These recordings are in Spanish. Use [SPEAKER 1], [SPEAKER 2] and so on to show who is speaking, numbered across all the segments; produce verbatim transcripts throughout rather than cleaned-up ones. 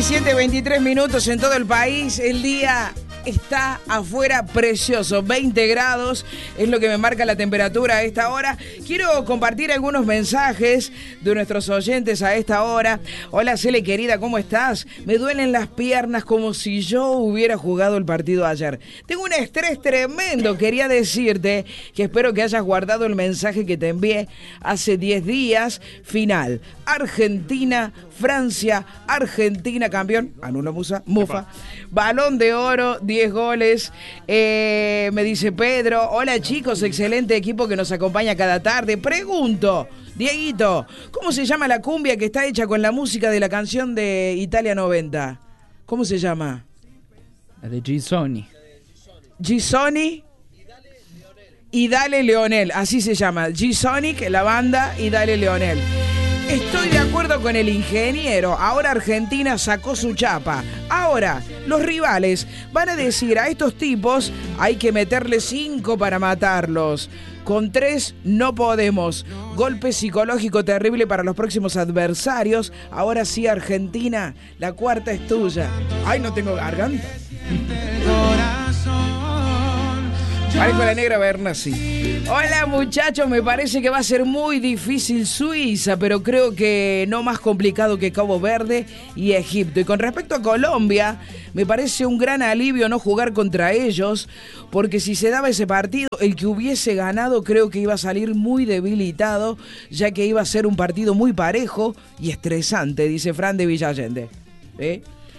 [SPEAKER 1] diecisiete, veintitrés minutos en todo el país. El día está afuera precioso, veinte grados es lo que me marca la temperatura a esta hora. Quiero compartir algunos mensajes de nuestros oyentes a esta hora. Hola Cele querida, ¿cómo estás? Me duelen las piernas como si yo hubiera jugado el partido ayer. Tengo un estrés tremendo. Quería decirte que espero que hayas guardado el mensaje que te envié hace diez días. Final, Argentina, Francia, Argentina campeón, Anulo Musa, Mufa, Balón de Oro, diez goles, eh, me dice Pedro, hola chicos, excelente equipo que nos acompaña cada tarde. Pregunto, Dieguito, ¿cómo se llama la cumbia que está hecha con la música de la canción de Italia noventa? ¿Cómo se llama?
[SPEAKER 2] La de Gisoni.
[SPEAKER 1] Gisoni y Dale Leonel, así se llama, Gisonic, la banda, y Dale Leonel. Estoy de acuerdo con el ingeniero. Ahora Argentina sacó su chapa. Ahora, los rivales van a decir a estos tipos hay que meterle cinco para matarlos. Con tres no podemos. Golpe psicológico terrible para los próximos adversarios. Ahora sí, Argentina, la cuarta es tuya. Ay, no tengo garganta. Parezco la negra Bernasi. Hola muchachos, me parece que va a ser muy difícil Suiza, pero creo que no más complicado que Cabo Verde y Egipto. Y con respecto a Colombia, me parece un gran alivio no jugar contra ellos, porque si se daba ese partido, el que hubiese ganado creo que iba a salir muy debilitado, ya que iba a ser un partido muy parejo y estresante, dice Fran de Villallende. ¿Eh?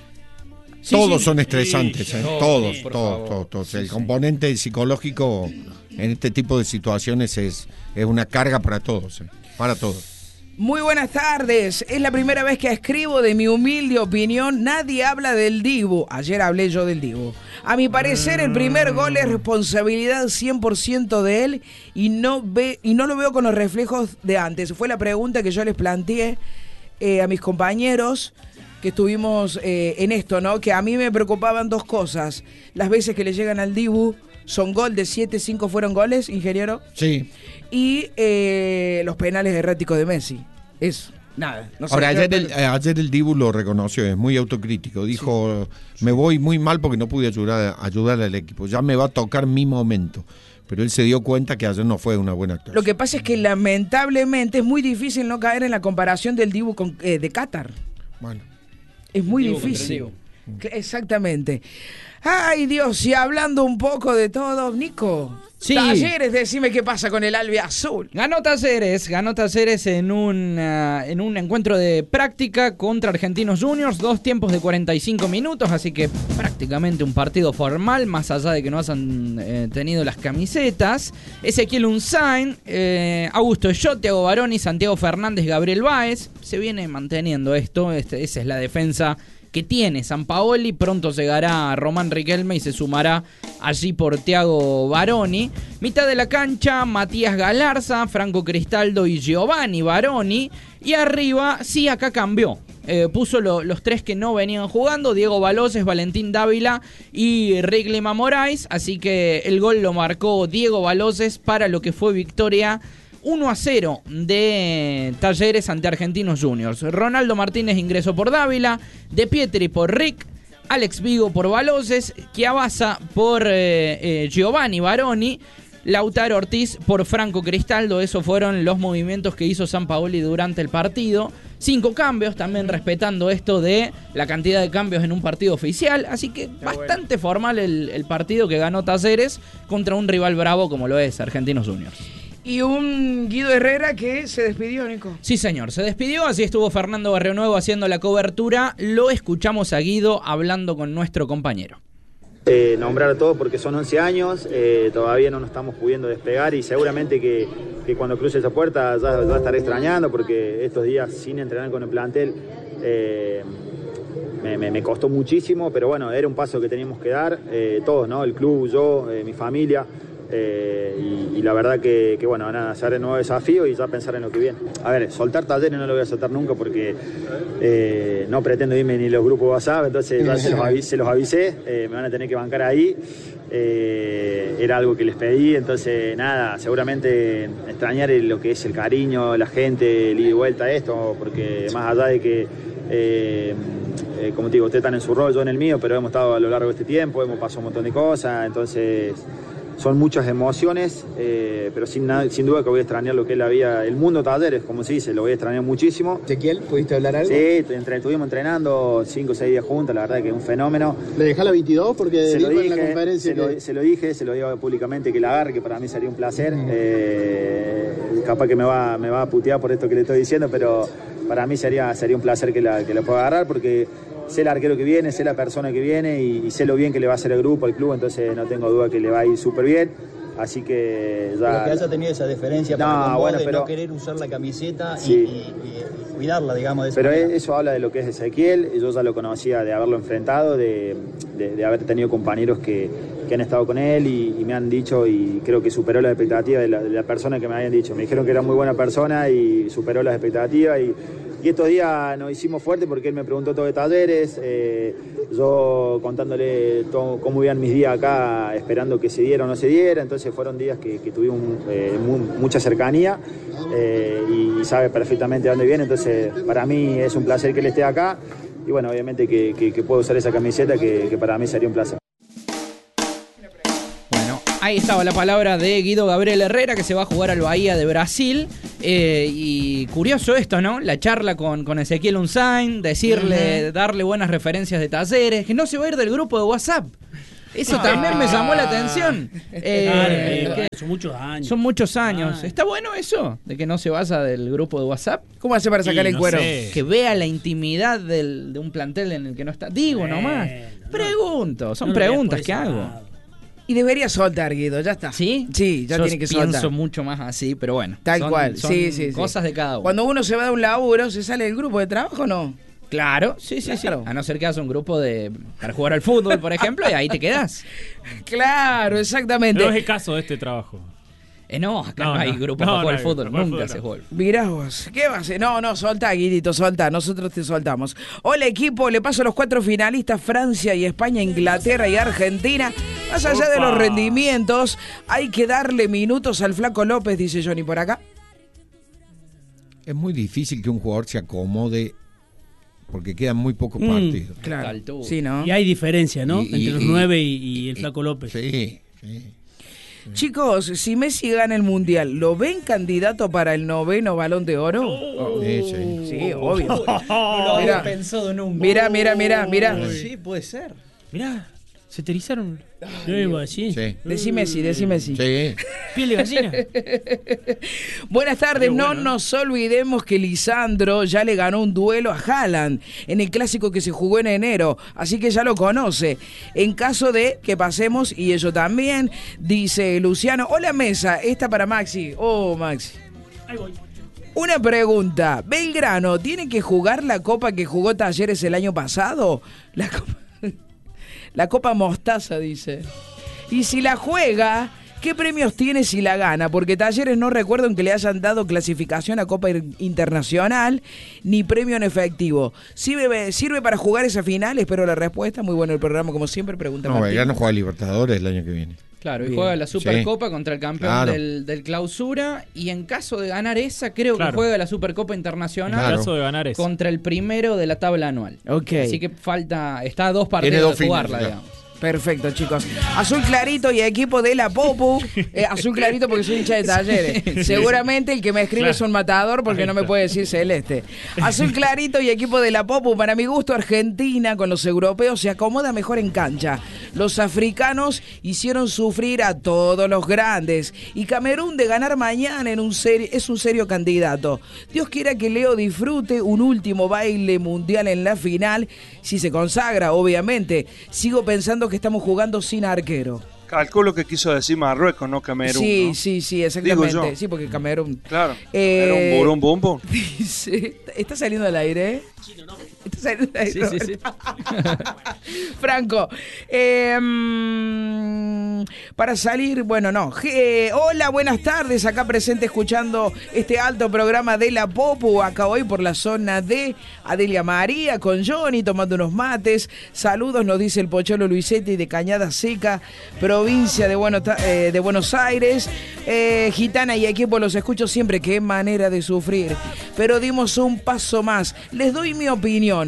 [SPEAKER 3] Sí, todos sí, son estresantes, sí, ¿eh?
[SPEAKER 2] no,
[SPEAKER 3] todos,
[SPEAKER 2] sí,
[SPEAKER 3] todos, todos, todos.
[SPEAKER 2] Sí,
[SPEAKER 3] el
[SPEAKER 2] sí.
[SPEAKER 3] componente psicológico en este tipo de situaciones es, es una carga para todos, ¿eh? Para todos.
[SPEAKER 1] Muy buenas tardes, es la primera vez que escribo. De mi humilde opinión, nadie habla del Dibu. Ayer hablé yo del Dibu. A mi parecer, el primer gol es responsabilidad cien por ciento de él y no, ve, y no lo veo con los reflejos de antes. Fue la pregunta que yo les planteé eh, a mis compañeros que estuvimos eh, en esto, ¿no? Que a mí me preocupaban dos cosas. Las veces que le llegan al Dibu, son gol de siete, cinco fueron goles, ingeniero.
[SPEAKER 3] Sí.
[SPEAKER 1] Y eh, los penales erráticos de Messi. Eso, nada. No sé.
[SPEAKER 3] Ahora, ayer el, eh, ayer el Dibu lo reconoció, es muy autocrítico. Dijo, sí. me voy muy mal porque no pude ayudar, ayudar al equipo. Ya me va a tocar mi momento. Pero él se dio cuenta que ayer no fue una buena actuación.
[SPEAKER 1] Lo que pasa es que lamentablemente es muy difícil no caer en la comparación del Dibu con, eh, de Qatar.
[SPEAKER 3] Bueno.
[SPEAKER 1] Es muy difícil. Exactamente. Ay, Dios, y hablando un poco de todo, Nico.
[SPEAKER 2] Sí.
[SPEAKER 1] Talleres, decime qué pasa con el albiazul.
[SPEAKER 2] Ganó Talleres, ganó Talleres en un, uh, en un encuentro de práctica contra Argentinos Juniors, dos tiempos de cuarenta y cinco minutos, así que prácticamente un partido formal, más allá de que no hayan eh, tenido las camisetas. Ezequiel Unzain, eh, Augusto Ellot, Thiago Baroni, Santiago Fernández, Gabriel Báez. Se viene manteniendo esto, este, esa es la defensa que tiene Sampaoli. Pronto llegará Román Riquelme y se sumará allí por Thiago Baroni. Mitad de la cancha, Matías Galarza, Franco Cristaldo y Giovanni Baroni. Y arriba, sí, acá cambió. Eh, puso lo, los tres que no venían jugando, Diego Baloses, Valentín Dávila y Riglima Moraes. Así que el gol lo marcó Diego Baloses para lo que fue victoria uno a cero de Talleres ante Argentinos Juniors. Ronaldo Martínez ingresó por Dávila, De Pietri por Rick, Alex Vigo por Baloses, Chiavasa por eh, eh, Giovanni Baroni, Lautaro Ortiz por Franco Cristaldo. Esos fueron los movimientos que hizo Sampaoli durante el partido. Cinco cambios, también respetando esto de la cantidad de cambios en un partido oficial. Así que Qué bastante bueno. formal el, el partido que ganó Talleres contra un rival bravo como lo es Argentinos Juniors.
[SPEAKER 1] Y un Guido Herrera que se despidió, Nico.
[SPEAKER 2] Sí, señor, se despidió. Así estuvo Fernando Barrionuevo haciendo la cobertura. Lo escuchamos a Guido hablando con nuestro compañero.
[SPEAKER 4] Eh, nombrar a todos porque son once años, eh, todavía no nos estamos pudiendo despegar y seguramente que, que cuando cruce esa puerta ya va a estar extrañando porque estos días sin entrenar con el plantel eh, me, me, me costó muchísimo, pero bueno, era un paso que teníamos que dar, eh, todos, ¿no? El club, yo, eh, mi familia. Eh, y, y la verdad que, que bueno, van a hacer el nuevo desafío y ya pensar en lo que viene. A ver, soltar Talleres no lo voy a soltar nunca porque eh, no pretendo irme ni los grupos WhatsApp, entonces ya se los avisé, se los avisé eh, me van a tener que bancar ahí. Eh, era algo que les pedí, entonces nada, seguramente extrañar lo que es el cariño, la gente, el ida y vuelta a esto, porque más allá de que eh, eh, como te digo, ustedes están en su rol, yo en el mío, pero hemos estado a lo largo de este tiempo, hemos pasado un montón de cosas, entonces son muchas emociones, eh, pero sin, nada, sin duda que voy a extrañar lo que es la vida, el mundo Talleres, como se dice, lo voy a extrañar muchísimo.
[SPEAKER 5] Ezequiel, ¿pudiste hablar algo?
[SPEAKER 4] Sí, entre, estuvimos entrenando cinco o seis días juntos, la verdad que es un fenómeno.
[SPEAKER 5] ¿Le dejás la veintidós? Porque
[SPEAKER 4] se lo,
[SPEAKER 5] dijo
[SPEAKER 4] dije,
[SPEAKER 5] en la conferencia
[SPEAKER 4] se, lo,
[SPEAKER 5] que...
[SPEAKER 4] se lo dije, se lo digo públicamente que la agarre, que para mí sería un placer. Eh, capaz que me va, me va a putear por esto que le estoy diciendo, pero para mí sería, sería un placer que la, que la pueda agarrar, porque sé el arquero que viene, sé la persona que viene y, y sé lo bien que le va a hacer el grupo, al club, entonces no tengo duda que le va a ir súper bien. Así que ya...
[SPEAKER 6] Pero que haya tenido esa deferencia
[SPEAKER 4] no,
[SPEAKER 6] para con vos
[SPEAKER 4] bueno,
[SPEAKER 6] de
[SPEAKER 4] pero...
[SPEAKER 6] no querer usar la camiseta
[SPEAKER 4] sí.
[SPEAKER 6] y, y, y cuidarla, digamos, de esa
[SPEAKER 4] Pero
[SPEAKER 6] manera.
[SPEAKER 4] Eso habla de lo que es Ezequiel, yo ya lo conocía de haberlo enfrentado, de, de, de haber tenido compañeros que, que han estado con él y, y me han dicho, y creo que superó las expectativas de la, de la persona que me habían dicho. Me dijeron que era muy buena persona y superó las expectativas y... Y estos días nos hicimos fuertes porque él me preguntó todo de Talleres, eh, yo contándole todo, cómo iban mis días acá, esperando que se diera o no se diera, entonces fueron días que, que tuvimos eh, muy, mucha cercanía eh, y, y sabe perfectamente a dónde viene, entonces para mí es un placer que él esté acá y bueno, obviamente que, que, que puedo usar esa camiseta que, que para mí sería un placer.
[SPEAKER 2] Ahí estaba la palabra de Guido Gabriel Herrera, que se va a jugar al Bahía de Brasil. Eh, y curioso esto, ¿no? La charla con, con Ezequiel Unzain, decirle, uh-huh. darle buenas referencias de Talleres, que no se va a ir del grupo de WhatsApp. Eso ah, también me llamó la atención. Eh,
[SPEAKER 7] claro, que, son muchos años.
[SPEAKER 2] Son muchos años. Ah. ¿Está bueno eso? De que no se vaya del grupo de WhatsApp.
[SPEAKER 1] ¿Cómo hace para sacarle el
[SPEAKER 2] no
[SPEAKER 1] cuero?
[SPEAKER 2] Sé. Que vea la intimidad del, de un plantel en el que no está. Digo bueno, nomás. No, Pregunto. Son no preguntas que hago. Lado.
[SPEAKER 1] Y debería soltar, Guido, ya está.
[SPEAKER 2] ¿Sí?
[SPEAKER 1] Sí, ya
[SPEAKER 2] Yo
[SPEAKER 1] tiene que soltar.
[SPEAKER 2] pienso mucho más así, pero bueno.
[SPEAKER 1] Tal
[SPEAKER 2] son,
[SPEAKER 1] cual,
[SPEAKER 2] son
[SPEAKER 1] sí, sí,
[SPEAKER 2] cosas
[SPEAKER 1] sí.
[SPEAKER 2] de cada uno.
[SPEAKER 1] Cuando uno se va de un laburo, ¿se sale del grupo de trabajo o no?
[SPEAKER 2] Claro, sí, sí, claro. sí. A no ser que hagas un grupo de para jugar al fútbol, por ejemplo, y ahí te quedás.
[SPEAKER 1] Claro, exactamente.
[SPEAKER 7] No es el caso de este trabajo.
[SPEAKER 2] Eh, no, acá no,
[SPEAKER 7] no
[SPEAKER 2] hay
[SPEAKER 7] no,
[SPEAKER 2] grupo
[SPEAKER 7] no,
[SPEAKER 2] para jugar
[SPEAKER 7] no,
[SPEAKER 2] al fútbol,
[SPEAKER 7] no,
[SPEAKER 2] nunca
[SPEAKER 7] no.
[SPEAKER 2] se juega.
[SPEAKER 1] Mirá vos, ¿qué va a hacer? No, no, soltá, Guidito, soltá, nosotros te soltamos. Hola equipo, le paso a los cuatro finalistas, Francia y España, Inglaterra y Argentina. Más allá Opa. de los rendimientos, hay que darle minutos al Flaco López, dice Johnny por acá.
[SPEAKER 3] Es muy difícil que un jugador se acomode porque quedan muy pocos mm, partidos.
[SPEAKER 1] Claro, sí, ¿no?
[SPEAKER 7] Y hay diferencia, ¿no?
[SPEAKER 3] Y,
[SPEAKER 7] Entre
[SPEAKER 3] y,
[SPEAKER 7] los
[SPEAKER 3] y,
[SPEAKER 7] nueve y, y el
[SPEAKER 3] y,
[SPEAKER 7] Flaco López.
[SPEAKER 3] Sí, sí.
[SPEAKER 1] Chicos, si Messi gana el Mundial, ¿lo ven candidato para el noveno Balón de Oro?
[SPEAKER 3] Oh, sí, sí.
[SPEAKER 1] Sí, obvio.
[SPEAKER 2] No lo había pensado nunca.
[SPEAKER 1] Mira, mira, mira, mira.
[SPEAKER 2] Sí, puede ser.
[SPEAKER 7] Mirá, se te erizaron. Yo iba así.
[SPEAKER 3] Sí.
[SPEAKER 1] Decí Messi, decí Messi.
[SPEAKER 3] Sí.
[SPEAKER 7] Piel de gallina.
[SPEAKER 1] Buenas tardes,
[SPEAKER 7] bueno,
[SPEAKER 1] no
[SPEAKER 7] ¿eh?
[SPEAKER 1] nos olvidemos que Lisandro ya le ganó un duelo a Haaland en el clásico que se jugó en enero, así que ya lo conoce. En caso de que pasemos, y ello también, dice Luciano, hola mesa, esta para Maxi. Oh, Maxi.
[SPEAKER 7] Ahí voy.
[SPEAKER 1] Una pregunta, ¿Belgrano tiene que jugar la copa que jugó Talleres el año pasado? La copa... La Copa Mostaza, dice. Y si la juega, ¿qué premios tiene si la gana? Porque Talleres no recuerdo que le hayan dado clasificación a Copa Internacional ni premio en efectivo. ¿Sirve, sirve para jugar esa final? Espero la respuesta. Muy bueno el programa, como siempre. Pregunta
[SPEAKER 3] No, Belgrano juega Libertadores el año que viene.
[SPEAKER 2] Claro, y
[SPEAKER 1] Bien.
[SPEAKER 2] juega la Supercopa
[SPEAKER 3] sí.
[SPEAKER 2] contra el campeón
[SPEAKER 3] claro.
[SPEAKER 2] del, del Clausura. Y en caso de ganar esa, creo
[SPEAKER 7] claro.
[SPEAKER 2] que juega la Supercopa Internacional
[SPEAKER 3] Claro.
[SPEAKER 7] En caso de ganar esa.
[SPEAKER 2] contra el primero de la tabla anual.
[SPEAKER 1] Ok.
[SPEAKER 2] Así que falta, está a dos partidos
[SPEAKER 3] Tiene dos
[SPEAKER 2] de jugarla,
[SPEAKER 3] finales,
[SPEAKER 2] digamos.
[SPEAKER 1] Perfecto, chicos. Azul clarito y equipo de la Popu. Eh, azul clarito porque soy hincha de Talleres.
[SPEAKER 2] Sí,
[SPEAKER 1] Seguramente el que me escribe
[SPEAKER 7] claro.
[SPEAKER 1] es un matador porque
[SPEAKER 7] Ahí
[SPEAKER 1] no me
[SPEAKER 7] está.
[SPEAKER 1] puede decir celeste. Azul clarito y equipo de la Popu. Para mi gusto, Argentina con los europeos se acomoda mejor en cancha. Los africanos hicieron sufrir a todos los grandes. Y Camerún de ganar mañana en un serio, es un serio candidato. Dios quiera que Leo disfrute un último baile mundial en la final. Si se consagra, obviamente. Sigo pensando que estamos jugando sin arquero.
[SPEAKER 8] Calculo que quiso decir Marruecos, no Camerún.
[SPEAKER 1] Sí,
[SPEAKER 8] ¿no?
[SPEAKER 1] sí, sí, exactamente.
[SPEAKER 8] Digo yo.
[SPEAKER 1] Sí, porque Camerún.
[SPEAKER 8] Claro.
[SPEAKER 1] Eh,
[SPEAKER 8] Era un burum bum bum.
[SPEAKER 1] Dice, ¿está saliendo al aire? Está saliendo al aire.
[SPEAKER 2] Sí, sí, sí.
[SPEAKER 1] Franco, eh, mm, para salir, bueno, no. Eh, hola, buenas tardes. Acá presente escuchando este alto programa de la Popu. Acá hoy por la zona de Adelia María con Johnny tomando unos mates. Saludos, nos dice el Pocholo Luisetti de Cañada Seca, provincia de Buenos, eh, de Buenos Aires. Eh, Gitana y equipo los escucho siempre. Qué manera de sufrir. Pero dimos un paso más. Les doy mi opinión.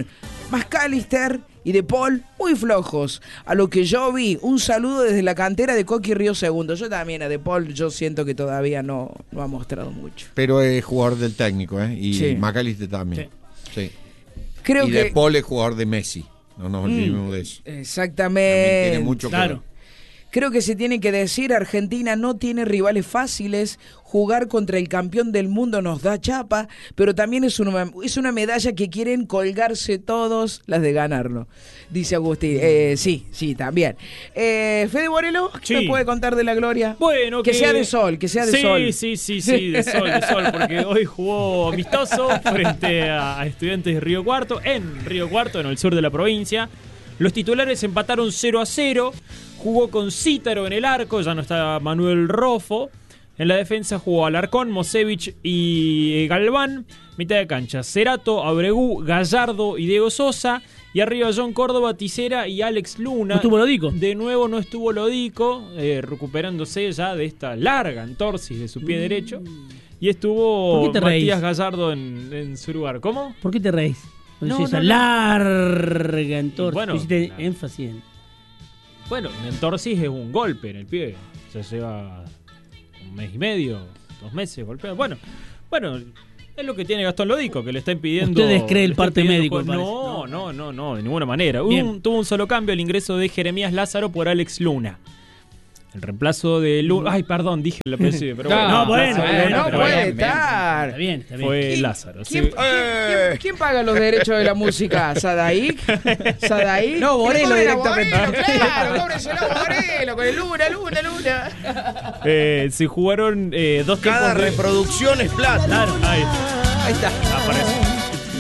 [SPEAKER 1] McAllister y De Paul muy flojos. A lo que yo vi, un saludo desde la cantera de Coqui Río Segundo. Yo también a De Paul yo siento que todavía no, no ha mostrado mucho.
[SPEAKER 3] Pero es jugador del técnico, ¿eh? Y
[SPEAKER 1] Sí.
[SPEAKER 3] McAllister también. Sí. Sí.
[SPEAKER 1] Creo
[SPEAKER 3] y
[SPEAKER 1] que
[SPEAKER 3] De Paul es jugador de Messi. No nos olvidemos
[SPEAKER 1] Mm,
[SPEAKER 3] de eso.
[SPEAKER 1] Exactamente.
[SPEAKER 3] También tiene mucho que
[SPEAKER 7] Claro.
[SPEAKER 3] ver.
[SPEAKER 1] Creo que se tiene que decir, Argentina no tiene rivales fáciles, jugar contra el campeón del mundo nos da chapa, pero también es una, es una medalla que quieren colgarse todos las de ganarlo, dice Agustín. Eh, sí, sí, también. Eh, Fede Borelo, ¿qué
[SPEAKER 7] Sí.
[SPEAKER 1] me puede contar de la gloria?
[SPEAKER 7] Bueno,
[SPEAKER 1] que, sea de sol, que sea de
[SPEAKER 7] sí,
[SPEAKER 1] sol.
[SPEAKER 7] Sí, sí, sí, de sol, de sol, porque hoy jugó amistoso frente a, a Estudiantes de Río Cuarto, en Río Cuarto, en el sur de la provincia. Los titulares empataron cero a cero, jugó con Cítaro en el arco, ya no está Manuel Rofo. En la defensa jugó Alarcón, Mosevich y Galván. Mitad de cancha, Cerato, Abregú, Gallardo y Diego Sosa. Y arriba John Córdoba, Tisera y Alex Luna.
[SPEAKER 9] ¿No estuvo Lodico?
[SPEAKER 7] De nuevo no estuvo Lodico, eh, recuperándose ya de esta larga entorsis de su pie derecho. Y estuvo
[SPEAKER 9] ¿Por qué te reís?
[SPEAKER 7] Matías Gallardo en, en su lugar. ¿Cómo?
[SPEAKER 9] ¿Por qué te reís?
[SPEAKER 7] No,
[SPEAKER 9] No, esa
[SPEAKER 7] no, no.
[SPEAKER 9] larga entorsis.
[SPEAKER 7] Bueno,
[SPEAKER 9] Pusiste
[SPEAKER 7] claro.
[SPEAKER 9] énfasis en...
[SPEAKER 7] Bueno, una entorsis es un golpe en el pie. Se lleva un mes y medio, dos meses golpeado. Bueno, bueno, es lo que tiene Gastón Lodico, que le está impidiendo...
[SPEAKER 9] Ustedes creen el
[SPEAKER 7] le está
[SPEAKER 9] parte
[SPEAKER 7] impidiendo
[SPEAKER 9] médico,
[SPEAKER 7] jugar.
[SPEAKER 9] me
[SPEAKER 7] No, no, no, no, de ninguna manera. Hubo
[SPEAKER 9] Bien.
[SPEAKER 7] un- tuvo un solo cambio, el ingreso de Jeremías Lázaro por Alex Luna. El reemplazo de Luna... Ay, perdón, dije el apellido, pero bueno.
[SPEAKER 9] No, bueno,
[SPEAKER 7] Lázaro,
[SPEAKER 9] bueno,
[SPEAKER 1] no
[SPEAKER 7] pero
[SPEAKER 1] puede
[SPEAKER 7] bueno,
[SPEAKER 1] estar.
[SPEAKER 9] Está bien, está bien.
[SPEAKER 7] Fue
[SPEAKER 1] ¿Quién-
[SPEAKER 7] Lázaro.
[SPEAKER 1] ¿Quién,
[SPEAKER 7] sí.
[SPEAKER 1] quién- quién- quién paga los derechos de la música? ¿Sadaik? ¿Sadaik?
[SPEAKER 2] No, Borelo
[SPEAKER 1] Que le cobren a
[SPEAKER 2] directamente.
[SPEAKER 1] Borelo, claro, cóbrenselo a Borelo, con el Luna, Luna, Luna.
[SPEAKER 7] Eh, se jugaron eh, dos
[SPEAKER 10] Cada
[SPEAKER 7] tiempos de...
[SPEAKER 10] reproducción es plata.
[SPEAKER 7] Claro, ahí
[SPEAKER 2] Ahí está.
[SPEAKER 7] aparece.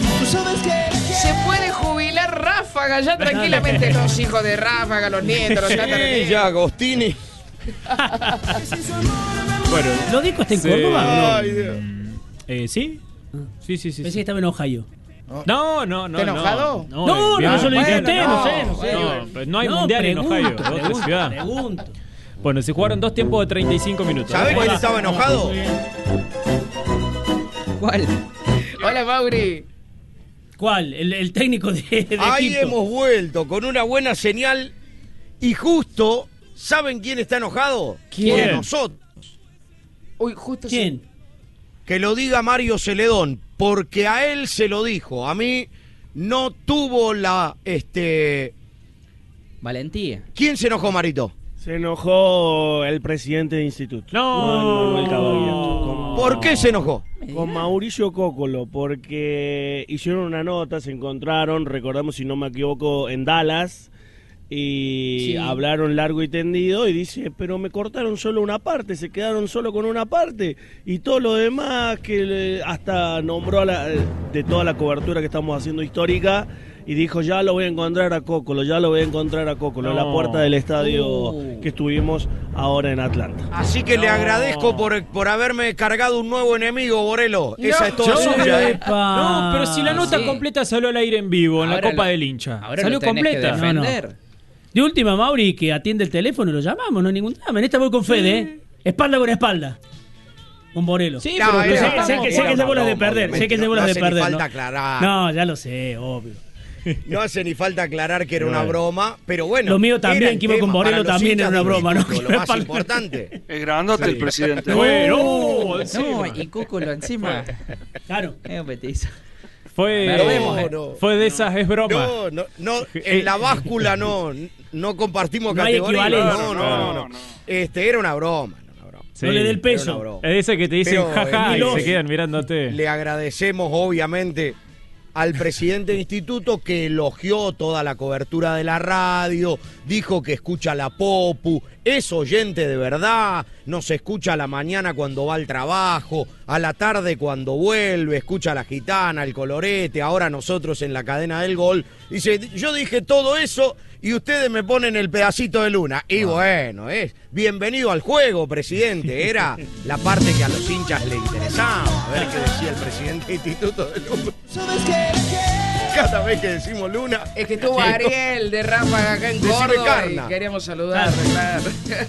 [SPEAKER 1] Se puede jubilar Ráfaga ya tranquilamente. Los hijos de Ráfaga, los nietos, los tataranietos.
[SPEAKER 10] Sí, ya, Agostini.
[SPEAKER 7] Bueno,
[SPEAKER 9] ¿Lodico está en
[SPEAKER 7] Sí.
[SPEAKER 9] Córdoba o no?
[SPEAKER 10] Ay, Dios.
[SPEAKER 7] eh, ¿sí? Sí, sí, sí.
[SPEAKER 9] Pensé
[SPEAKER 7] sí.
[SPEAKER 9] que estaba en Ohio.
[SPEAKER 7] No, no, no.
[SPEAKER 1] ¿Está enojado?
[SPEAKER 7] No,
[SPEAKER 9] No,
[SPEAKER 7] eh,
[SPEAKER 9] no,
[SPEAKER 7] bien.
[SPEAKER 9] yo lo dije a
[SPEAKER 1] bueno,
[SPEAKER 9] usted, no,
[SPEAKER 1] no,
[SPEAKER 9] sé, no sé.
[SPEAKER 7] no, pero no hay mundial en Ohio,
[SPEAKER 9] pregunto,
[SPEAKER 7] de otra
[SPEAKER 9] pregunto,
[SPEAKER 7] ciudad.
[SPEAKER 9] Pregunto.
[SPEAKER 7] Bueno, se jugaron dos tiempos de treinta y cinco minutos.
[SPEAKER 10] ¿Sabés
[SPEAKER 7] Bueno,
[SPEAKER 10] quién estaba enojado?
[SPEAKER 2] ¿Cuál?
[SPEAKER 1] Hola, Mauri.
[SPEAKER 9] ¿Cuál? El, el técnico de, de
[SPEAKER 10] Ahí
[SPEAKER 9] Egipto.
[SPEAKER 10] hemos vuelto con una buena señal y justo, ¿saben quién está enojado?
[SPEAKER 7] ¿Quién?
[SPEAKER 10] Nosotros.
[SPEAKER 1] Uy, justo
[SPEAKER 9] ¿Quién?
[SPEAKER 10] Que lo diga Mario Celedón, porque a él se lo dijo. A mí no tuvo la, este...
[SPEAKER 2] Valentía.
[SPEAKER 10] ¿Quién se enojó, Marito?
[SPEAKER 11] Se enojó el presidente del instituto.
[SPEAKER 7] No.
[SPEAKER 11] Manuel Cavagliato. Con,
[SPEAKER 10] ¿Por qué se enojó?
[SPEAKER 11] con Mauricio Cócolo, porque hicieron una nota, se encontraron, recordamos si no me equivoco, en Dallas, y
[SPEAKER 2] Sí.
[SPEAKER 11] hablaron largo y tendido, y dice, pero me cortaron solo una parte, se quedaron solo con una parte, y todo lo demás, que le- hasta nombró a la, de toda la cobertura que estamos haciendo histórica, y dijo, ya lo voy a encontrar a Cócolo, ya lo voy a encontrar a Cócolo, en la
[SPEAKER 7] No.
[SPEAKER 11] puerta del estadio
[SPEAKER 2] Uh.
[SPEAKER 11] que estuvimos ahora en Atlanta.
[SPEAKER 10] Así que le
[SPEAKER 7] No.
[SPEAKER 10] agradezco por, por haberme cargado un nuevo enemigo, Borelo. Esa es toda
[SPEAKER 7] yo-
[SPEAKER 10] suya, ¿eh?
[SPEAKER 9] Epa.
[SPEAKER 7] No, pero si la nota
[SPEAKER 2] sí.
[SPEAKER 7] completa salió al aire en vivo, en la
[SPEAKER 2] Ahora
[SPEAKER 7] Copa
[SPEAKER 2] lo-
[SPEAKER 7] del Hincha.
[SPEAKER 2] Ahora
[SPEAKER 7] Salió
[SPEAKER 2] lo tenés
[SPEAKER 7] completa.
[SPEAKER 2] que
[SPEAKER 9] No, no.
[SPEAKER 2] defender.
[SPEAKER 9] De última, Mauri, que atiende el teléfono, lo llamamos, no hay ningún drama. En esta voy con Fede, ¿eh? Espalda con espalda. Con Borelo.
[SPEAKER 2] Sí,
[SPEAKER 10] No,
[SPEAKER 2] pero
[SPEAKER 10] era-
[SPEAKER 9] sé,
[SPEAKER 2] estamos-
[SPEAKER 9] sé que, sé que es de bolas de perder, sé que es de
[SPEAKER 10] No
[SPEAKER 9] bolas de
[SPEAKER 10] hace ni
[SPEAKER 9] perder.
[SPEAKER 10] falta
[SPEAKER 9] ¿no?
[SPEAKER 10] aclarar.
[SPEAKER 9] No, ya lo sé, obvio.
[SPEAKER 10] No hace ni falta aclarar que era una
[SPEAKER 7] Bueno.
[SPEAKER 10] broma, pero bueno.
[SPEAKER 9] Lo mío también,
[SPEAKER 10] era el
[SPEAKER 9] que iba con
[SPEAKER 10] tema
[SPEAKER 9] Borelo,
[SPEAKER 10] para los
[SPEAKER 9] también
[SPEAKER 10] hinchas
[SPEAKER 9] era una
[SPEAKER 10] del
[SPEAKER 9] broma, ¿no?
[SPEAKER 10] instituto, Lo más importante.
[SPEAKER 8] Es grandote el presidente.
[SPEAKER 7] Bueno,
[SPEAKER 2] No,
[SPEAKER 7] encima.
[SPEAKER 2] y Cúculo encima.
[SPEAKER 9] Claro.
[SPEAKER 2] Es un petizo.
[SPEAKER 7] Fue,
[SPEAKER 2] Perdemos,
[SPEAKER 10] eh. No, no.
[SPEAKER 7] fue de esas, es broma.
[SPEAKER 10] No, no, no, en la báscula no, no compartimos
[SPEAKER 9] No hay
[SPEAKER 10] categoría.
[SPEAKER 9] equivalencia.
[SPEAKER 10] No, no, no, no, no. Este, era una broma. era una broma.
[SPEAKER 7] Sí.
[SPEAKER 9] No le dé el
[SPEAKER 10] Era
[SPEAKER 9] peso.
[SPEAKER 10] una broma.
[SPEAKER 7] Es de ese que te dicen
[SPEAKER 10] Pero,
[SPEAKER 7] jaja
[SPEAKER 10] eh,
[SPEAKER 7] y
[SPEAKER 10] los-
[SPEAKER 7] se quedan mirándote.
[SPEAKER 10] Le agradecemos, obviamente, al presidente del instituto que elogió toda la cobertura de la radio, dijo que escucha la Popu, es oyente de verdad, nos escucha a la mañana cuando va al trabajo, a la tarde cuando vuelve, escucha a la gitana, el colorete, ahora nosotros en la cadena del gol. Dice, yo dije todo eso y ustedes me ponen el pedacito de luna. Y bueno, es bienvenido al juego, presidente. Era la parte que a los hinchas le interesaba. A ver qué decía el presidente del Instituto de Luna. Cada vez que decimos luna.
[SPEAKER 1] Es que estuvo Ariel de Ráfaga acá en
[SPEAKER 10] Decime
[SPEAKER 1] Córdoba
[SPEAKER 10] Carna.
[SPEAKER 1] y queríamos saludarle, claro.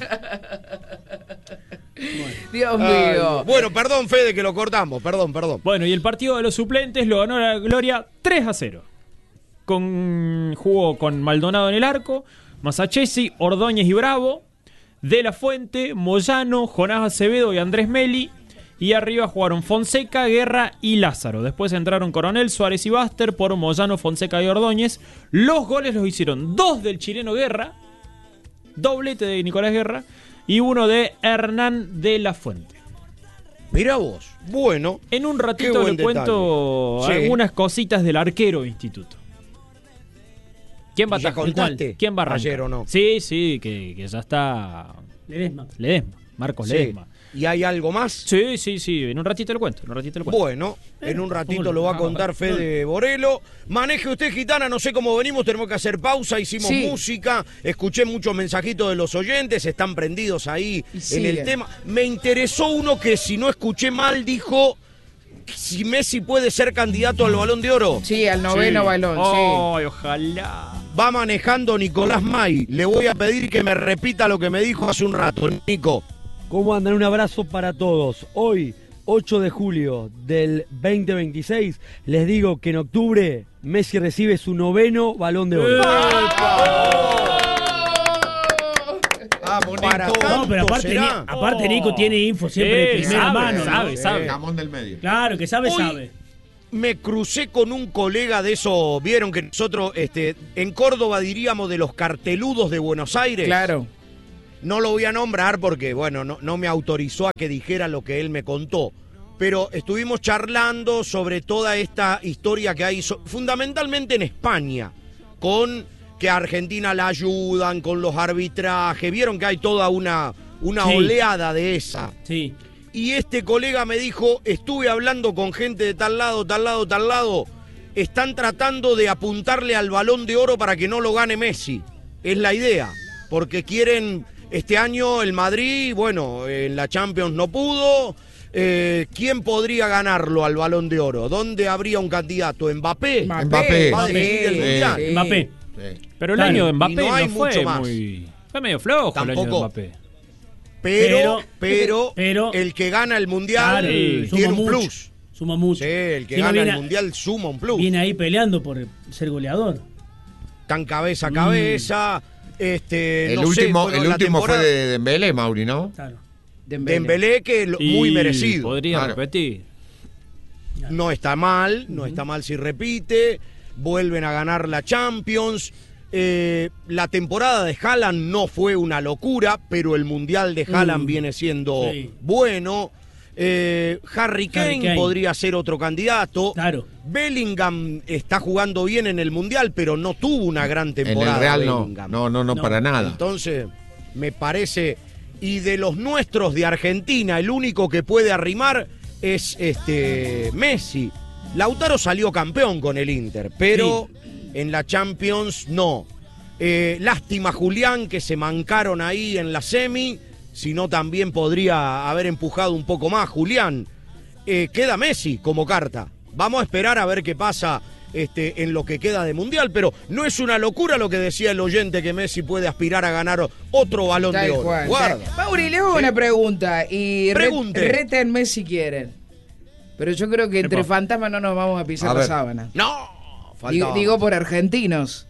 [SPEAKER 1] Dios
[SPEAKER 10] Ay,
[SPEAKER 1] mío.
[SPEAKER 10] bueno, perdón, Fede, que lo cortamos. Perdón, perdón.
[SPEAKER 7] Bueno, y el partido de los suplentes lo ganó la Gloria tres a cero. con, jugó con Maldonado en el arco, Masachesi, Ordóñez y Bravo, De La Fuente, Moyano, Jonás Acevedo y Andrés Meli. Y arriba jugaron Fonseca, Guerra y Lázaro. Después entraron Coronel, Suárez y Baster por Moyano, Fonseca y Ordóñez. Los goles los hicieron dos del chileno Guerra, doblete de Nicolás Guerra, y uno de Hernán De La Fuente.
[SPEAKER 10] Mirá vos, bueno.
[SPEAKER 7] En un ratito le cuento sí. algunas cositas del arquero Instituto. ¿Quién va a
[SPEAKER 10] ¿Ya contaste?
[SPEAKER 7] ¿Quién va a arrancar?
[SPEAKER 10] Ayer o no?
[SPEAKER 7] Sí, sí, que, que ya está...
[SPEAKER 9] Ledesma.
[SPEAKER 7] Ledesma, Marcos
[SPEAKER 10] Sí.
[SPEAKER 7] Ledesma.
[SPEAKER 10] ¿Y hay algo más?
[SPEAKER 7] Sí, sí, sí, en un ratito le cuento, en un ratito le cuento.
[SPEAKER 10] Bueno, en un ratito lo va a contar Fede Borelo. Maneje usted, Gitana, no sé cómo venimos, tenemos que hacer pausa, hicimos
[SPEAKER 1] Sí.
[SPEAKER 10] música, escuché muchos mensajitos de los oyentes, están prendidos ahí
[SPEAKER 1] Y
[SPEAKER 10] en
[SPEAKER 1] siguen.
[SPEAKER 10] el tema. Me interesó uno que, si no escuché mal, dijo si Messi puede ser candidato al Balón de Oro.
[SPEAKER 1] Sí, al noveno
[SPEAKER 7] Sí.
[SPEAKER 1] balón,
[SPEAKER 7] Ay, ojalá.
[SPEAKER 10] Va manejando Nicolás May. Le voy a pedir que me repita lo que me dijo hace un rato, Nico.
[SPEAKER 12] ¿Cómo andan? Un abrazo para todos. Hoy, ocho de julio del veinte veintiséis, les digo que en octubre Messi recibe su noveno Balón de Oro.
[SPEAKER 10] Para
[SPEAKER 9] No,
[SPEAKER 10] tanto
[SPEAKER 9] pero aparte,
[SPEAKER 10] será.
[SPEAKER 9] Ni- aparte Nico tiene info siempre de
[SPEAKER 7] Sí,
[SPEAKER 9] primera
[SPEAKER 7] sabe,
[SPEAKER 9] mano. ¿no?
[SPEAKER 7] sabe, sabe.
[SPEAKER 3] Jamón del medio.
[SPEAKER 9] Claro, que sabe,
[SPEAKER 10] Hoy-
[SPEAKER 9] sabe.
[SPEAKER 10] Me crucé con un colega de eso, vieron que nosotros este, en Córdoba diríamos de los carteludos de Buenos Aires.
[SPEAKER 1] Claro.
[SPEAKER 10] No lo voy a nombrar porque, bueno, no, no me autorizó a que dijera lo que él me contó. Pero estuvimos charlando sobre toda esta historia que hay, so- fundamentalmente en España, con que a Argentina la ayudan, con los arbitrajes. Vieron que hay toda una, una
[SPEAKER 9] Sí.
[SPEAKER 10] oleada de esa.
[SPEAKER 9] Sí.
[SPEAKER 10] Y este colega me dijo, estuve hablando con gente de tal lado, tal lado, tal lado. Están tratando de apuntarle al Balón de Oro para que no lo gane Messi. Es la idea. Porque quieren, este año el Madrid, bueno, en la Champions no pudo. Eh, ¿Quién podría ganarlo al Balón de Oro? ¿Dónde habría un candidato? ¿Mbappé?
[SPEAKER 3] Mbappé.
[SPEAKER 10] Va a decidir el
[SPEAKER 3] Sí,
[SPEAKER 10] Mundial.
[SPEAKER 3] sí.
[SPEAKER 9] Mbappé.
[SPEAKER 3] Sí.
[SPEAKER 7] Pero el
[SPEAKER 9] Claro,
[SPEAKER 7] año de
[SPEAKER 10] y
[SPEAKER 7] Mbappé
[SPEAKER 10] no
[SPEAKER 7] no,
[SPEAKER 10] hay
[SPEAKER 7] fue
[SPEAKER 10] mucho más.
[SPEAKER 7] muy... Fue medio flojo el año de
[SPEAKER 10] Tampoco.
[SPEAKER 7] Mbappé.
[SPEAKER 10] Pero,
[SPEAKER 9] Pero-
[SPEAKER 10] pero,
[SPEAKER 9] pero-
[SPEAKER 10] el que gana el Mundial
[SPEAKER 9] Claro,
[SPEAKER 10] tiene
[SPEAKER 9] suma
[SPEAKER 10] un
[SPEAKER 9] mucho.
[SPEAKER 10] plus.
[SPEAKER 9] Suma mucho.
[SPEAKER 10] Sí, el que
[SPEAKER 9] Si no
[SPEAKER 10] gana
[SPEAKER 9] viene-
[SPEAKER 10] el Mundial suma un plus.
[SPEAKER 9] Viene ahí peleando por ser goleador.
[SPEAKER 10] Tan cabeza a cabeza. Este,
[SPEAKER 3] El
[SPEAKER 10] no sé,
[SPEAKER 3] último,
[SPEAKER 10] bueno,
[SPEAKER 3] el
[SPEAKER 10] la
[SPEAKER 3] último fue
[SPEAKER 10] temporada-
[SPEAKER 3] de Dembélé, Mauri, ¿no?
[SPEAKER 9] Claro.
[SPEAKER 10] Dembélé, que lo-
[SPEAKER 7] Y
[SPEAKER 10] muy merecido.
[SPEAKER 7] Podría
[SPEAKER 3] Claro.
[SPEAKER 7] repetir.
[SPEAKER 10] No está mal, no está mal si repite. Vuelven a ganar la Champions. Eh, la temporada de Haaland no fue una locura, pero el Mundial de Haaland
[SPEAKER 9] Mm.
[SPEAKER 10] viene siendo
[SPEAKER 9] Sí.
[SPEAKER 10] bueno. Eh, Harry Kane,
[SPEAKER 9] Harry Kane.
[SPEAKER 10] podría ser otro candidato.
[SPEAKER 9] Claro.
[SPEAKER 10] Bellingham está jugando bien en el Mundial, pero no tuvo una gran
[SPEAKER 3] En
[SPEAKER 10] temporada.
[SPEAKER 3] el Real no.
[SPEAKER 10] Bellingham.
[SPEAKER 3] No, no, no,
[SPEAKER 9] No.
[SPEAKER 3] para nada.
[SPEAKER 10] Entonces, me parece. Y de los nuestros de Argentina, el único que puede arrimar es este Messi. Lautaro salió campeón con el Inter, pero en la Champions no. Eh, lástima Julián, que se mancaron ahí en la semi, si no también podría haber empujado un poco más Julián. Eh, queda Messi como carta. Vamos a esperar a ver qué pasa este, en lo que queda de Mundial, pero no es una locura lo que decía el oyente, que Messi puede aspirar a ganar otro Balón
[SPEAKER 1] Tal
[SPEAKER 10] de Oro.
[SPEAKER 1] cual.
[SPEAKER 10] Guarda.
[SPEAKER 1] Mauri, le hago una pregunta y re-
[SPEAKER 10] Pregunte.
[SPEAKER 1] rétenme si quieren. Pero yo creo que entre
[SPEAKER 10] Epa.
[SPEAKER 1] fantasmas no nos vamos a pisar
[SPEAKER 3] A
[SPEAKER 1] la
[SPEAKER 3] ver.
[SPEAKER 1] sábana.
[SPEAKER 10] No,
[SPEAKER 1] Digo,
[SPEAKER 10] faltaba.
[SPEAKER 1] digo por argentinos.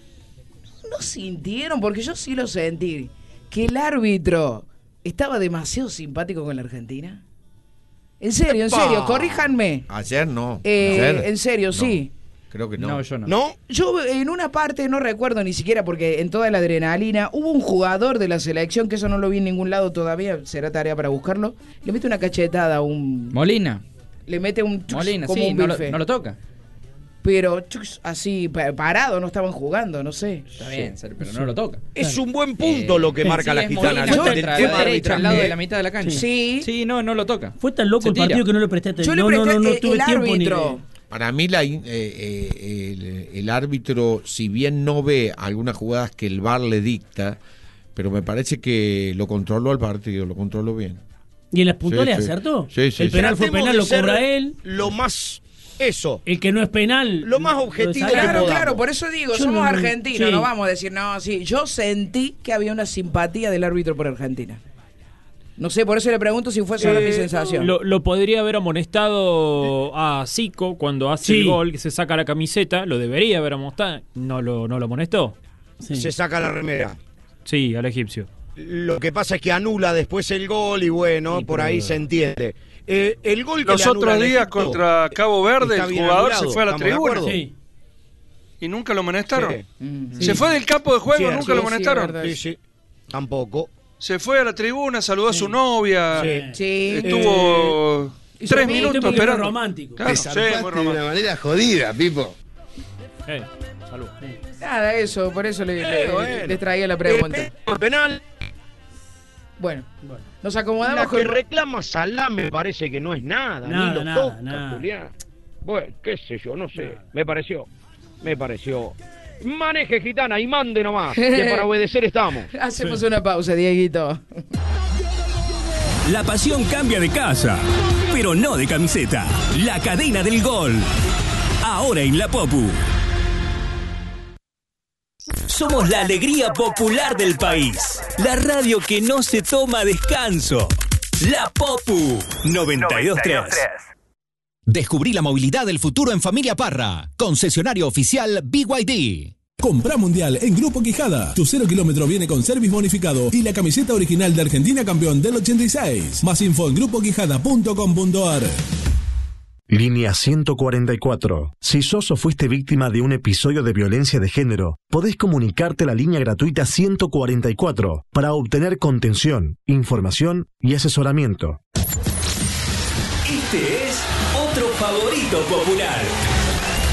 [SPEAKER 1] ¿No sintieron? Porque yo sí lo sentí. Que el árbitro estaba demasiado simpático con la Argentina. En serio, en
[SPEAKER 10] ¡Epa!
[SPEAKER 1] serio, corríjanme.
[SPEAKER 3] Ayer no.
[SPEAKER 1] Eh,
[SPEAKER 3] Ayer.
[SPEAKER 1] en serio,
[SPEAKER 3] No,
[SPEAKER 1] sí.
[SPEAKER 3] Creo que no.
[SPEAKER 2] No, yo no.
[SPEAKER 10] ¿No?
[SPEAKER 1] Yo en una parte, no recuerdo ni siquiera, porque en toda la adrenalina, hubo un jugador de la selección, que eso no lo vi en ningún lado todavía, será tarea para buscarlo, le mete una cachetada a un...
[SPEAKER 2] Molina.
[SPEAKER 1] Le mete un...
[SPEAKER 2] Molina,
[SPEAKER 1] como
[SPEAKER 2] sí,
[SPEAKER 1] un
[SPEAKER 2] no lo,
[SPEAKER 1] bife.
[SPEAKER 2] no lo toca.
[SPEAKER 1] Pero chus, así, pa- parado, no estaban jugando, no sé.
[SPEAKER 2] Está bien, pero no lo toca.
[SPEAKER 10] Es un buen punto lo que marca
[SPEAKER 2] Sí,
[SPEAKER 10] la
[SPEAKER 2] es
[SPEAKER 10] gitana.
[SPEAKER 2] Molina,
[SPEAKER 10] ¿no?
[SPEAKER 2] contra
[SPEAKER 10] Del
[SPEAKER 2] la
[SPEAKER 10] tema
[SPEAKER 2] derecha,
[SPEAKER 10] arbitral.
[SPEAKER 2] al lado de la mitad de la cancha.
[SPEAKER 1] Sí.
[SPEAKER 2] Sí, no, no lo toca.
[SPEAKER 9] Fue tan loco
[SPEAKER 2] Se
[SPEAKER 9] el partido
[SPEAKER 2] tira.
[SPEAKER 9] que no le presté atención.
[SPEAKER 1] Yo le
[SPEAKER 9] No, no,
[SPEAKER 1] presté
[SPEAKER 9] no, no
[SPEAKER 1] el-
[SPEAKER 9] tuve
[SPEAKER 1] el
[SPEAKER 9] tiempo ni
[SPEAKER 1] árbitro.
[SPEAKER 9] de...
[SPEAKER 3] Para mí la, in- eh, eh, el, el árbitro, si bien no ve algunas jugadas que el V A R le dicta, pero me parece que lo controló al partido, lo controló bien.
[SPEAKER 9] ¿Y en las puntuales
[SPEAKER 3] Sí, sí.
[SPEAKER 9] acertó?
[SPEAKER 3] Sí, sí,
[SPEAKER 9] el
[SPEAKER 3] sí.
[SPEAKER 9] penal fue
[SPEAKER 10] Tratemos
[SPEAKER 9] penal,
[SPEAKER 10] de
[SPEAKER 9] lo
[SPEAKER 10] ser
[SPEAKER 9] cobra él.
[SPEAKER 10] Lo más... Eso.
[SPEAKER 9] El que no es penal.
[SPEAKER 10] Lo más objetivo
[SPEAKER 9] lo saca.
[SPEAKER 10] que
[SPEAKER 1] Claro,
[SPEAKER 10] podamos.
[SPEAKER 1] claro, por eso digo,
[SPEAKER 9] Yo
[SPEAKER 1] somos
[SPEAKER 9] no-
[SPEAKER 1] argentinos,
[SPEAKER 9] sí.
[SPEAKER 1] no vamos a decir, no, sí. Yo sentí que había una simpatía del árbitro por Argentina. No sé, por eso le pregunto si fue solo
[SPEAKER 7] Eh,
[SPEAKER 1] mi sensación.
[SPEAKER 7] Lo, lo podría haber amonestado a Zico cuando hace
[SPEAKER 9] Sí.
[SPEAKER 7] el gol, que se saca la camiseta, lo debería haber amonestado, no lo, no lo amonestó.
[SPEAKER 9] Sí.
[SPEAKER 10] Se saca la remera.
[SPEAKER 7] Sí, al egipcio.
[SPEAKER 10] Lo que pasa es que anula después el gol y bueno,
[SPEAKER 7] Sí,
[SPEAKER 10] por
[SPEAKER 7] pero-
[SPEAKER 10] ahí se entiende. Eh, el gol que
[SPEAKER 8] Los
[SPEAKER 10] le anula
[SPEAKER 8] otros
[SPEAKER 10] al
[SPEAKER 8] días
[SPEAKER 10] Egipto
[SPEAKER 8] contra Cabo Verde,
[SPEAKER 10] está
[SPEAKER 8] el
[SPEAKER 10] bien
[SPEAKER 8] jugador
[SPEAKER 10] anulado,
[SPEAKER 8] se fue a la
[SPEAKER 10] ¿estamos de
[SPEAKER 8] tribuna.
[SPEAKER 10] acuerdo?
[SPEAKER 9] Sí.
[SPEAKER 8] Y nunca lo amonestaron.
[SPEAKER 10] Sí.
[SPEAKER 1] Mm.
[SPEAKER 8] Se fue del campo de juego,
[SPEAKER 10] Cierto.
[SPEAKER 8] nunca lo
[SPEAKER 1] Sí, sí,
[SPEAKER 8] amonestaron.
[SPEAKER 1] verdad.
[SPEAKER 10] Sí, sí. Tampoco.
[SPEAKER 8] Se fue a la tribuna, saludó a su novia.
[SPEAKER 10] Sí.
[SPEAKER 1] Sí.
[SPEAKER 8] Estuvo
[SPEAKER 1] Eh,
[SPEAKER 8] tres
[SPEAKER 1] y
[SPEAKER 8] minutos
[SPEAKER 9] Usted porque
[SPEAKER 8] esperando.
[SPEAKER 9] es romántico.
[SPEAKER 8] Claro,
[SPEAKER 5] Te
[SPEAKER 8] sí,
[SPEAKER 5] zarpaste
[SPEAKER 8] muy
[SPEAKER 5] de
[SPEAKER 8] romántico.
[SPEAKER 5] una manera jodida, Pipo.
[SPEAKER 7] Eh, salud.
[SPEAKER 1] Nada, eso, por eso le, le-
[SPEAKER 10] Eh, bueno.
[SPEAKER 1] les traía la pregunta.
[SPEAKER 10] Eh, penal.
[SPEAKER 1] Bueno,
[SPEAKER 9] Bueno.
[SPEAKER 1] nos
[SPEAKER 10] La
[SPEAKER 1] acomodamos
[SPEAKER 10] que
[SPEAKER 1] con...
[SPEAKER 10] reclama Salah me parece que no es nada.
[SPEAKER 9] Nada,
[SPEAKER 10] ni lo
[SPEAKER 9] nada,
[SPEAKER 10] toca,
[SPEAKER 9] nada.
[SPEAKER 10] Julián. Bueno, qué sé yo, no sé. Me pareció. Me pareció. Maneje, gitana, y mande nomás. Que para obedecer estamos.
[SPEAKER 1] Hacemos una pausa, Dieguito.
[SPEAKER 13] La pasión cambia de casa, pero no de camiseta. La cadena del gol. Ahora en la Popu. Somos la alegría popular del país. La radio que no se toma descanso. La Popu noventa y dos punto tres.
[SPEAKER 14] Descubrí la movilidad del futuro en Familia Parra. Concesionario oficial B Y D.
[SPEAKER 15] Compra mundial en Grupo Quijada. Tu cero kilómetro viene con service bonificado y la camiseta original de Argentina campeón del ochenta y seis. Más info en grupo quijada punto com punto a r.
[SPEAKER 16] Línea ciento cuarenta y cuatro. Si sos o fuiste víctima de un episodio de violencia de género, podés comunicarte a la línea gratuita ciento cuarenta y cuatro para obtener contención, información y asesoramiento.
[SPEAKER 13] Este es otro favorito popular.